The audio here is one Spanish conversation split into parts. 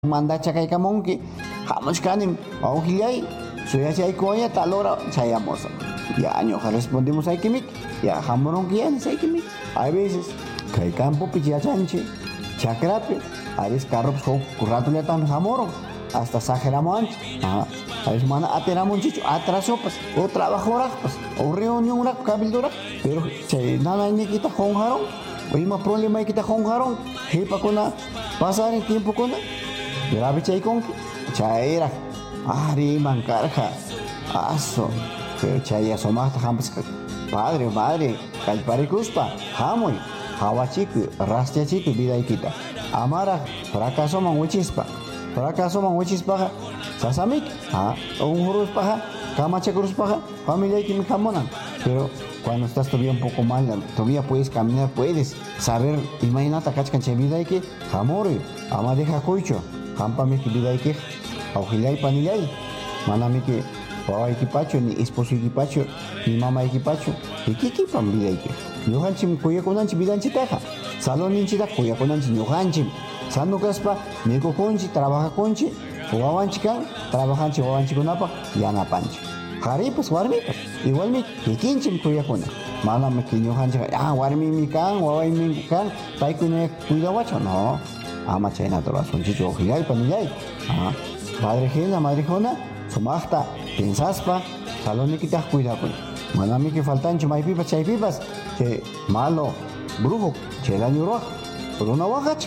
mandacha kaykamunki hamushkanim awjillay suyachaykuña tal hora chayamos. Ya ñoqa respondimos aykimik ya hamurunki ya aykimik. Hay veces kay campopi yachanchi chakrapi a veces carros ratullatami hamurun hasta exageramos antes. A veces mana ateramunchichu atrasopas o trabajoraqpas o reunionraq cabildoraq pero chay nanaynikita qunqarun o ima problemaykita qunqarun qhipakuna pasar el tiempo kuna grave chaykunki chayra ariman karqa aso pero chay asomaqta hampas padre madre kallparikuspa hamuy hawachiku rastyachiku vidaykita amara fracasoman wichispaqa sasamik unhuruspaqa kamachakuruspaqa familiaykimi hamunan pero cuando estás todavía un poco mal, todavía puedes caminar, puedes saber, imagínate kachkan chay vidayki hamuri ama deja kuicho hampamiki vidayki awjillay panillay manamiki wawaykipachu ni esposuykipachu ni mamaykipachu ikikipam vidayki ñuqanchim kuyakunanchik vidanchitaqa saloninchita kuyakunanchik ñuqanchim sano kaspa mikukunchik trabajakunchik wawanchik kan trabajanchik wawanchikunapaq yanapanchik qharipas warmipas igualmi kikinchim kuyakuna manami ñuqanchik warmimi kan wawaymi kan paykuna cuidawachu no ama chaynata rurasunchik awjillay panillay padrejuna madrejuna sumaqta pensaspa salonikita cuidakuy manami que faltanchu maypipas chaypipas que malo brujo chaylaño ruwaq runa waqach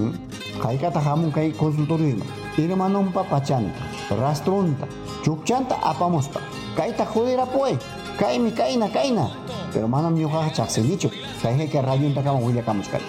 haykata hamun kay consultoriyman irmanunpa pachanta rastrunta chukchanta apamuspa kayta joderapuay kaymi kayna pero manam ñuqaqa chaqsinichu kay que rayuntakama willakamushkani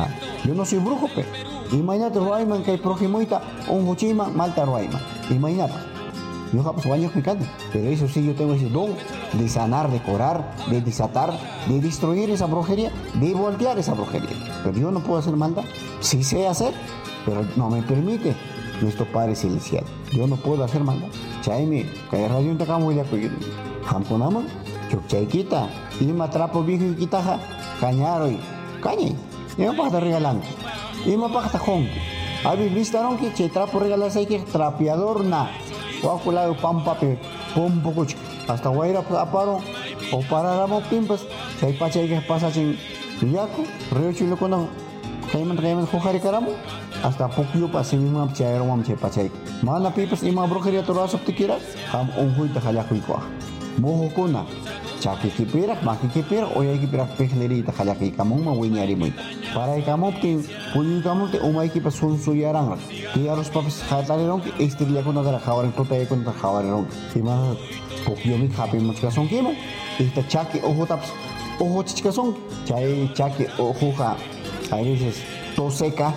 yo no soy brujo pe imaynata ruwayman kay prójimoyta unquchiyman malta ruwayman imaynata ñuqapas wañuqmi kani pero eso sí yo tengo ese don de sanar, de curar, de desatar, de destruir esa brujería, de voltear esa brujería pero yo no puedo hacer maldad sí sé hacer pero no me permite nuestro Padre Celestial. Yo no puedo hacer maldad. Chaymi, kay rayuntakama willakuy hampunaman chukchaykita ima trapo viejukitaqa kañaruy kañay imapaqta regalanki imapaqta qunki habis vistaronki chay trapo regalasayki trapeador na wakulado pampapi pumpukuchka hasta wayrapi aparun o pararamuptinpas chay pachayki pasachin yaku río chulukuna kaymanta huqarikaramun hasta pukyupa simiman chayruman chay pachayki mana pipas ima brujería turasuptikira ham unquyta hallakuykuaq muhukuna chakikipiraq makikipiraq uyaykipiraq piqliriyta hallakuykamunman wiñarimuyta paraykamuptin puñuykamuptin umaykipas sunsuyaranraq tiyaruspapas hatarironki estrillakunatara hawarin tutaykunata hawarirunki ima pukyumik hapimuchkasunkiman esta chaki ujutapas ujuchichkasunki chay chaki ujuqa a veces tos seca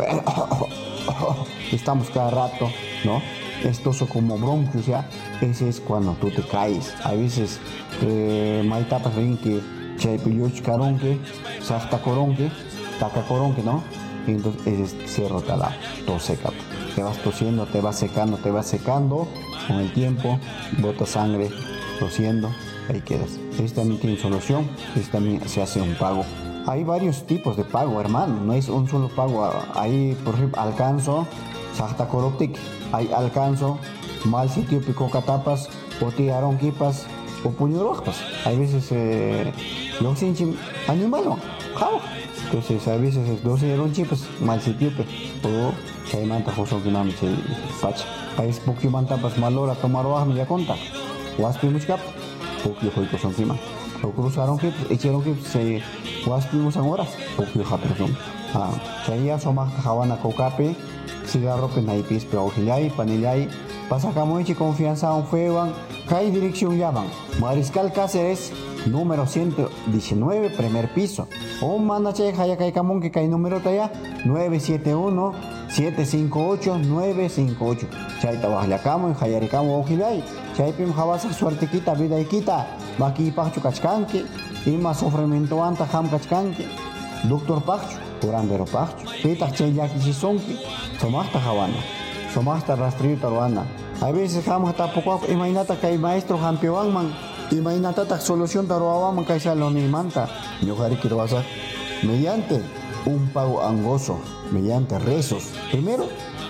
estamos cada rato, ¿no? Esto es como bronquios, ¿ya? Ese es cuando tú te caes. A veces, maitapas ven que chaypilloch caronque, sasta coronque, taca coronque, ¿no? Y entonces ese es cerro talá, tos seca. Te vas tosiendo, te vas secando, con el tiempo, bota sangre, tosiendo, ahí quedas. Ese también tiene solución, ese también se hace un pago. Hay varios tipos de pago, hermano, no es un solo pago. Ahí, por ejemplo, alcanzo, Sahta Koroptik, hay alcanzo, mal sitio pico catapas, o tiaron kipas, o puño rojas. Hay veces, los sinchim animalo, jao. Entonces, a veces es 12 ronchipas, mal sitio, o chaymanta joson que mami se pacha. Hay pukio mantapas malora, tomar wahmi ya conta. Waspi muchkap, pukio hoiko son kima. Lo cruzaron que echaron que se waspimos ahora pukio haperson chaya somaqta hawana kokapi cigarro penaipis pero awjillay panillay pasakamunchik confianza un fewan kay dirección llaman Mariscal Cáceres número 119 primer piso o mana chay hayakaykamunki kay número taya 971 758 958 chayta waqllakamun hayarikamun awjillay chaypim hawasaq suertekita vidaykita makiypaqchu kachkanki ima sufrimiento anta ham kachkanki doctor paqchu curandero paqchu pitaq chay llakichisonki somaqta hawana somaqta rastriyuta ruwana a veces ham tapukuq imaynata kay maestro hampiwanman imaynatataq solucionta ruwawanman kay salonimanta ñuqariki ruwasaq mediante un pago angoso mediante rezos primero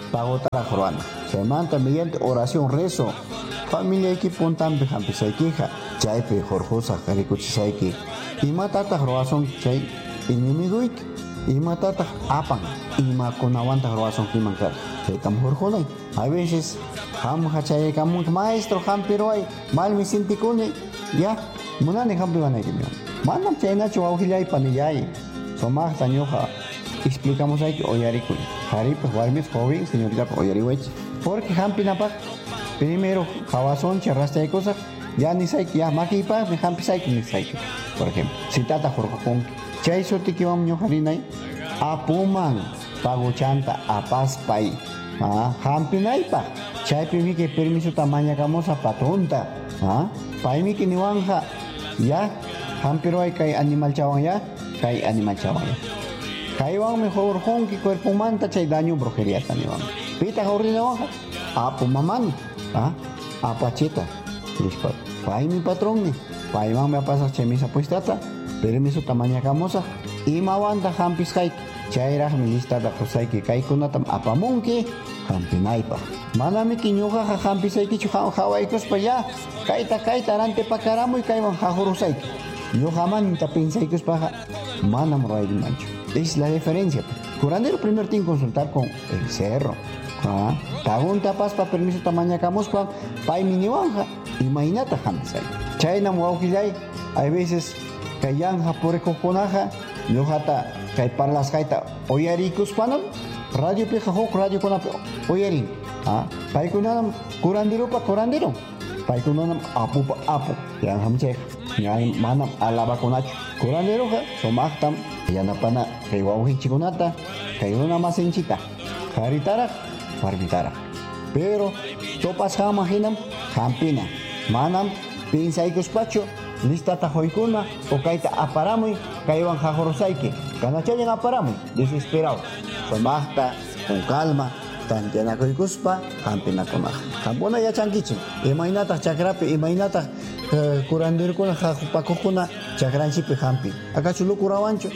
pagotara jorana. Se manta mediante oración, rezo. Familia que puntan behampi saikija. Chaype jorjosa karikuchisaiki. Y matata roazón chay inimigoik. Y matata apan. Y maconawanta roazón kimankar. Chaytam jorjonay. A veces ham hachay kamun maestro hampiroy. Mal me sintikune. Ya. Munane hampi vanay. Manam chaynacho aujillay panillay. Somaj tañoja. Explicamos ahí que oyarikun. Hari pues warmis joven, señorita oyariwech. Porque hampi napak. Primero, jabazón, charraste de cosas. Ya ni saiki, ya makipa, me hampi saiki ni saiki. Por ejemplo, si tata jorjopon. Chay soti que vamos ñojarinay. Apuman, paguchanta, apaspay. Hampi naipa. Chay pimi que permiso tamaña camosa patronta. Paimi que ni wanja. Ya, hampiro hay kay animal chawan ya. Kay animal chawan ya. Kaiwan mejor honki cuerpo manta chay daño brujería también. Pita jorrina baja. Apo mamani. Apacheta. Lispa. Pai mi patrón ni. Pai me apasa chemisa puestata. Permiso tamaña camosa. Y mawanda hampis haik. Chaira mi lista da kosai que kai kunatam apamonki. Hampinaipa. Manami kiñuja hampis haik chuja hawaikos pa ya. Kaita arante pa caramo y kaiwan jajorosai. Yo jamás te pensé que es paja. Manam roy mancho. Es la diferencia. Curandero primero tiene que consultar con el cerro. Pregunta paz para permiso tamaña camuspa. Pai miniwanja. Imagínate hamsai. Chayna muaujillay. Hay veces kayanja por ecojonaja. Yo jata kay parlas kaita oyaricus panon. Radio peja hok radio con oyarin. Pai kunanam curandero pa curandero. Pai kunanam apu pa apu. Yang hamchek. Yang manam alaba konacho. Curandero ha somaktam. Yanapana kay wawin chikunata. Kay una masenchita. Haritara. Barbitara. Pero topas jama hinam hampina. Manam pinsaikos pacho. Lista tajoikuna o kaita aparamoy kaiwan jajorosaike. Kanachayan aparamoy. Desesperado. Somachta con calma. Tantianakoikuspa hampinakunaj. Hampuna ya chankichim. Imainata chakrape imainata curandero kuna jajupakojuna chakranchipe hampi. ¿Acaso lo curabancho?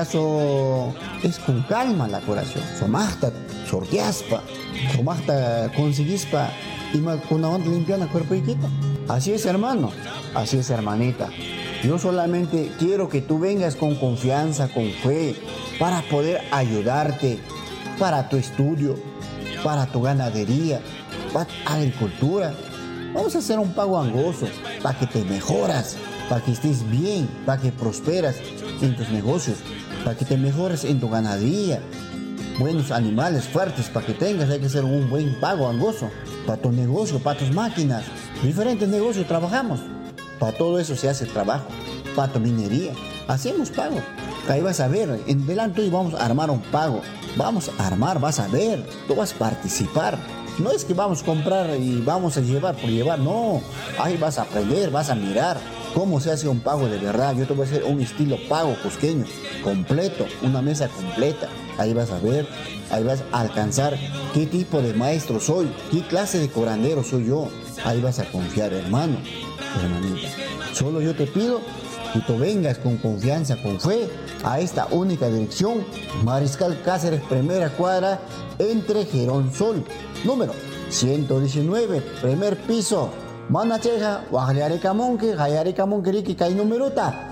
¿Acaso es con calma la curación? Somachta sorteaspa. Somachta conseguispa. Y kuna limpiana cuerpo y quita. Así es, hermano. Así es, hermanita. Yo solamente quiero que tú vengas con confianza, con fe, para poder ayudarte para tu estudio, para tu ganadería, para tu agricultura. Vamos a hacer un pago angoso para que te mejoras, para que estés bien, para que prosperas en tus negocios, para que te mejores en tu ganadería. Buenos animales fuertes para que tengas, hay que hacer un buen pago angoso para tu negocio, para tus máquinas. Diferentes negocios trabajamos. Para todo eso se hace trabajo. Para tu minería. Hacemos pago. Ahí vas a ver. En delante hoy vamos a armar un pago. Vamos a armar, vas a ver. Tú vas a participar. No es que vamos a comprar y vamos a llevar por llevar. No. Ahí vas a aprender, vas a mirar cómo se hace un pago de verdad. Yo te voy a hacer un estilo pago cusqueño. Completo. Una mesa completa. Ahí vas a ver. Ahí vas a alcanzar qué tipo de maestro soy. Qué clase de curandero soy yo. Ahí vas a confiar, hermano, hermanita. Solo yo te pido que tú vengas con confianza, con fe, a esta única dirección. Mariscal Cáceres, primera cuadra, entre Gerón Sol. Número 119, primer piso. Manacheja, Guajaricamonque, Jayaricamonque, Riqui, Cay numerota.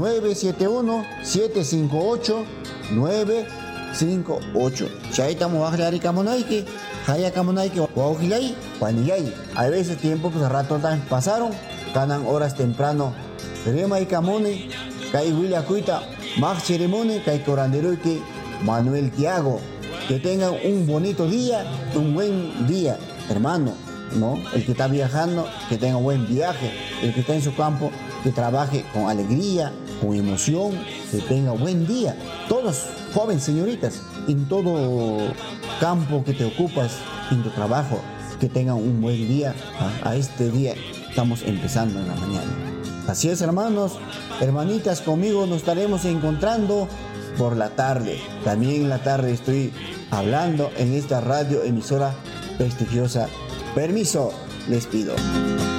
971-758-958. Chaitamo, Guajaricamonaiki. Haya Kamunaiki, Guajilay, Panillay. A veces tiempo, pues rato pasaron, ganan horas temprano. Rema y Camone, Kai William Cuita, Max Ceremone, Kai Coranderoque, Manuel Tiago. Que tengan un bonito día, un buen día, hermano, ¿no? El que está viajando, que tenga un buen viaje. El que está en su campo, que trabaje con alegría, con emoción, que tenga un buen día. Todos, jóvenes señoritas, en todo campo que te ocupas, en tu trabajo, que tengan un buen día. A este día estamos empezando en la mañana. Así es, hermanos, hermanitas, conmigo nos estaremos encontrando por la tarde. También en la tarde estoy hablando en esta radio emisora prestigiosa. Permiso, les pido.